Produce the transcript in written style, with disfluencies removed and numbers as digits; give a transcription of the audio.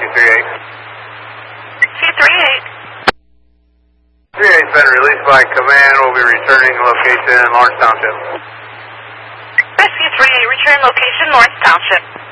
C38. C38. 38's been released by command. We'll be returning location in Lawrence Township. Rescue 38, return location Lawrence Township.